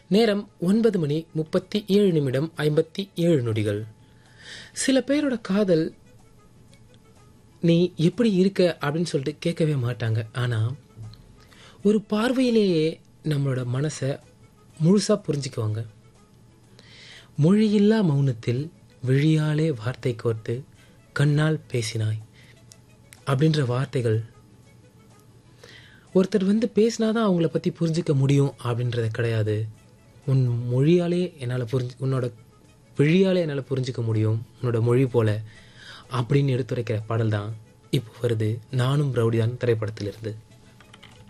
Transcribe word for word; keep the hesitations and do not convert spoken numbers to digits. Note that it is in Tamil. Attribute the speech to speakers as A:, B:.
A: நேரம் ஒன்பது மணி முப்பத்தி ஏழு நிமிடம் ஐம்பத்தி ஏழு நொடிகள். சில பேரோட காதல் நீ எப்படி இருக்க அப்படின்னு சொல்லிட்டு கேட்கவே மாட்டாங்க. ஆனால் ஒரு பார்வையிலேயே நம்மளோட மனசை முழுசாக புரிஞ்சுக்குவாங்க. மொழியில்லா மௌனத்தில் விழியாலே வார்த்தை கோர்த்து கண்ணால் பேசினாய் அப்படின்ற வார்த்தைகள் ஒருத்தர் வந்து பேசினாதான் அவங்கள பற்றி புரிஞ்சிக்க முடியும் அப்படின்றத கிடையாது. உன் மொழியாலே என்னால் புரிஞ்சு உன்னோட விழியாலே என்னால் புரிஞ்சிக்க முடியும் உன்னோட மொழி போல அப்படின்னு எடுத்துரைக்கிற பாடல் தான் இப்போ வருது நானும் ரவுடிதான் திரைப்படத்திலிருந்து.